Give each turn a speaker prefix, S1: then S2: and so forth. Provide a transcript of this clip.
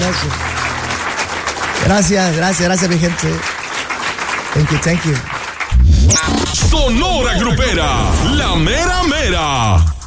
S1: Gracias, mi gente. Thank you.
S2: Sonora Grupera, la mera mera.